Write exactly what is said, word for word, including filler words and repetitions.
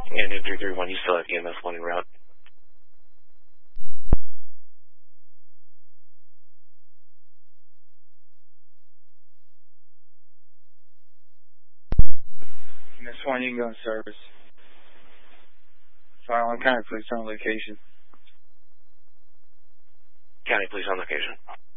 And in three three one, you still have E M S one en route. E M S one, you can go in service. File on county police on location. County police on location.